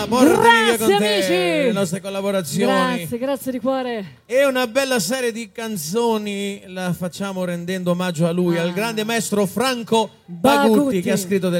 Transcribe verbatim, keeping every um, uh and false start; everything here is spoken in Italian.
portami via con te amici. le nostre collaborazioni. Grazie, grazie di cuore. E una bella serie di canzoni la facciamo rendendo omaggio a lui, Ah. al grande maestro Franco Bagutti, Bagutti. che ha scritto